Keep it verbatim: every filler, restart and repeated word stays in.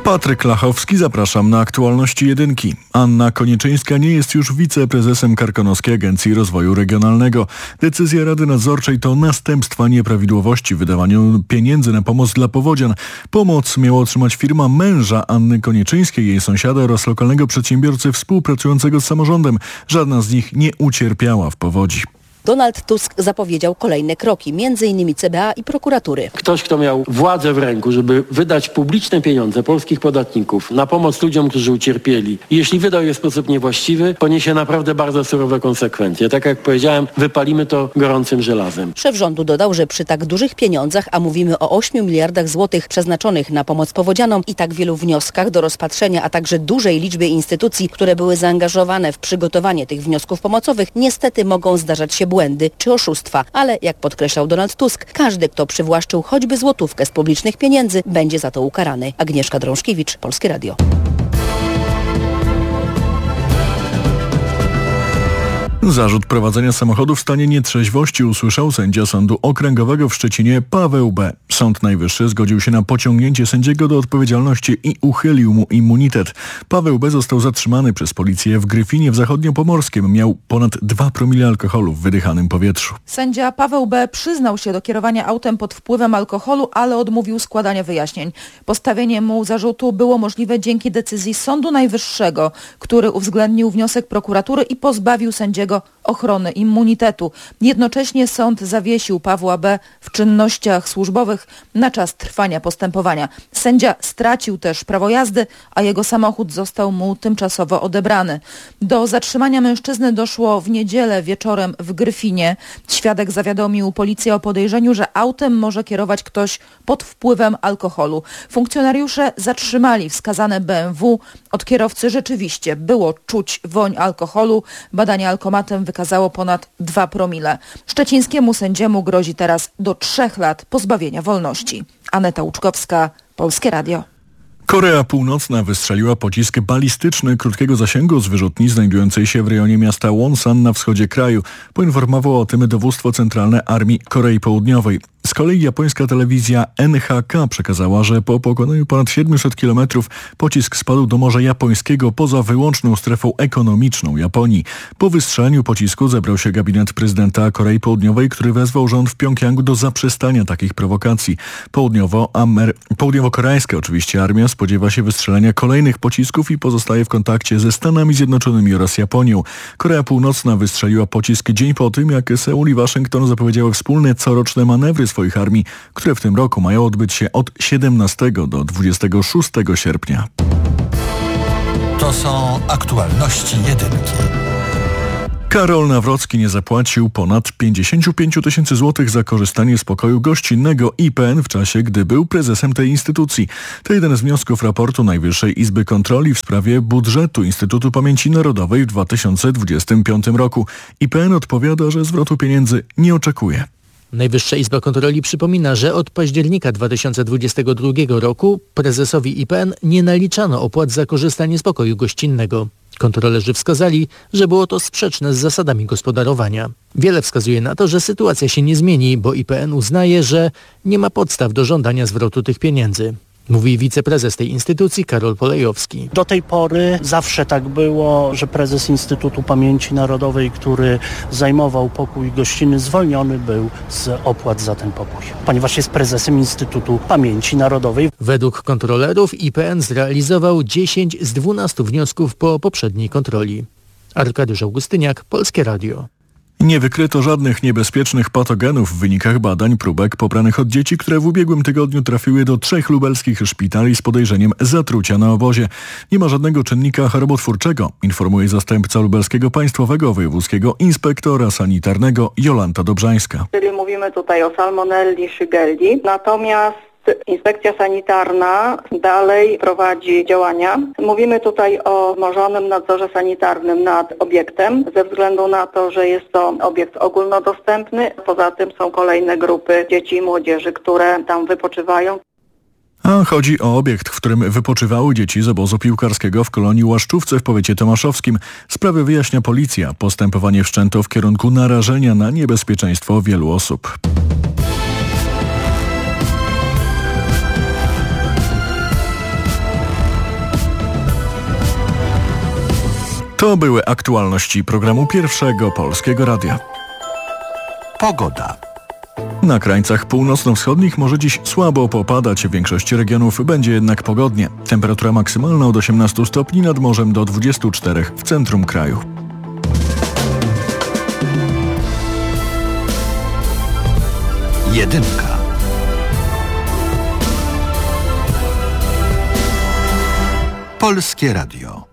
Patryk Lachowski, zapraszam na aktualności jedynki. Anna Konieczyńska nie jest już wiceprezesem Karkonoskiej Agencji Rozwoju Regionalnego. Decyzja Rady Nadzorczej to następstwa nieprawidłowości w wydawaniu pieniędzy na pomoc dla powodzian. Pomoc miała otrzymać firma męża Anny Konieczyńskiej, jej sąsiada oraz lokalnego przedsiębiorcy współpracującego z samorządem. Żadna z nich nie ucierpiała w powodzi. Donald Tusk zapowiedział kolejne kroki, między innymi C B A i prokuratury. Ktoś, kto miał władzę w ręku, żeby wydać publiczne pieniądze polskich podatników na pomoc ludziom, którzy ucierpieli, i jeśli wydał je w sposób niewłaściwy, poniesie naprawdę bardzo surowe konsekwencje. Tak jak powiedziałem, wypalimy to gorącym żelazem. Szef rządu dodał, że przy tak dużych pieniądzach, a mówimy o ośmiu miliardach złotych przeznaczonych na pomoc powodzianom i tak wielu wnioskach do rozpatrzenia, a także dużej liczbie instytucji, które były zaangażowane w przygotowanie tych wniosków pomocowych, niestety mogą zdarzać się błędy czy oszustwa, ale jak podkreślał Donald Tusk, każdy, kto przywłaszczył choćby złotówkę z publicznych pieniędzy, będzie za to ukarany. Agnieszka Drążkiewicz, Polskie Radio. Zarzut prowadzenia samochodu w stanie nietrzeźwości usłyszał sędzia Sądu Okręgowego w Szczecinie Paweł B. Sąd Najwyższy zgodził się na pociągnięcie sędziego do odpowiedzialności i uchylił mu immunitet. Paweł B. został zatrzymany przez policję w Gryfinie w Zachodniopomorskiem. Miał ponad dwa promile alkoholu w wydychanym powietrzu. Sędzia Paweł B. przyznał się do kierowania autem pod wpływem alkoholu, ale odmówił składania wyjaśnień. Postawienie mu zarzutu było możliwe dzięki decyzji Sądu Najwyższego, który uwzględnił wniosek prokuratury i pozbawił sędziego ochrony immunitetu. Jednocześnie sąd zawiesił Pawła B. w czynnościach służbowych na czas trwania postępowania. Sędzia stracił też prawo jazdy, a jego samochód został mu tymczasowo odebrany. Do zatrzymania mężczyzny doszło w niedzielę wieczorem w Gryfinie. Świadek zawiadomił policję o podejrzeniu, że autem może kierować ktoś pod wpływem alkoholu. Funkcjonariusze zatrzymali wskazane B M W. Od kierowcy rzeczywiście było czuć woń alkoholu. Badanie alkomatem wykazało ponad dwa promile. Szczecińskiemu sędziemu grozi teraz do trzech lat pozbawienia wolności. Aneta Łuczkowska, Polskie Radio. Korea Północna wystrzeliła pocisk balistyczny krótkiego zasięgu z wyrzutni znajdującej się w rejonie miasta Wonsan na wschodzie kraju. Poinformowało o tym dowództwo centralne Armii Korei Południowej. Z kolei japońska telewizja N H K przekazała, że po pokonaniu ponad siedmiuset kilometrów pocisk spadł do Morza Japońskiego poza wyłączną strefą ekonomiczną Japonii. Po wystrzeleniu pocisku zebrał się gabinet prezydenta Korei Południowej, który wezwał rząd w Pjongjangu do zaprzestania takich prowokacji. Południowo-amer... Południowo-koreańska oczywiście armia spodziewa się wystrzelenia kolejnych pocisków i pozostaje w kontakcie ze Stanami Zjednoczonymi oraz Japonią. Korea Północna wystrzeliła pocisk dzień po tym, jak Seul i Waszyngton zapowiedziały wspólne coroczne manewry swoich armii, które w tym roku mają odbyć się od siedemnastego do dwudziestego szóstego sierpnia. To są aktualności jedynki. Karol Nawrocki nie zapłacił ponad pięćdziesiąt pięć tysięcy złotych za korzystanie z pokoju gościnnego I P N w czasie, gdy był prezesem tej instytucji. To jeden z wniosków raportu Najwyższej Izby Kontroli w sprawie budżetu Instytutu Pamięci Narodowej w dwa tysiące dwudziestym piątym roku. I P N odpowiada, że zwrotu pieniędzy nie oczekuje. Najwyższa Izba Kontroli przypomina, że od października dwa tysiące dwudziestego drugiego roku prezesowi I P N nie naliczano opłat za korzystanie z pokoju gościnnego. Kontrolerzy wskazali, że było to sprzeczne z zasadami gospodarowania. Wiele wskazuje na to, że sytuacja się nie zmieni, bo I P N uznaje, że nie ma podstaw do żądania zwrotu tych pieniędzy. Mówi wiceprezes tej instytucji Karol Polejowski. Do tej pory zawsze tak było, że prezes Instytutu Pamięci Narodowej, który zajmował pokój gościnny, zwolniony był z opłat za ten pokój, ponieważ jest prezesem Instytutu Pamięci Narodowej. Według kontrolerów I P N zrealizował dziesięć z dwunastu wniosków po poprzedniej kontroli. Arkadiusz Augustyniak, Polskie Radio. Nie wykryto żadnych niebezpiecznych patogenów w wynikach badań próbek pobranych od dzieci, które w ubiegłym tygodniu trafiły do trzech lubelskich szpitali z podejrzeniem zatrucia na obozie. Nie ma żadnego czynnika chorobotwórczego, informuje zastępca lubelskiego państwowego wojewódzkiego inspektora sanitarnego Jolanta Dobrzańska. Czyli mówimy tutaj o salmonelli, szygelli, natomiast Inspekcja sanitarna dalej prowadzi działania. Mówimy tutaj o wzmożonym nadzorze sanitarnym nad obiektem, ze względu na to, że jest to obiekt ogólnodostępny. Poza tym są kolejne grupy dzieci i młodzieży, które tam wypoczywają. A chodzi o obiekt, w którym wypoczywały dzieci z obozu piłkarskiego w kolonii Łaszczówce w powiecie tomaszowskim. Sprawę wyjaśnia policja. Postępowanie wszczęto w kierunku narażenia na niebezpieczeństwo wielu osób. To były aktualności programu Pierwszego Polskiego Radia. Pogoda. Na krańcach północno-wschodnich może dziś słabo popadać, w większości regionów będzie jednak pogodnie. Temperatura maksymalna od osiemnastu stopni, nad morzem do dwudziestu czterech w centrum kraju. Jedynka. Polskie Radio.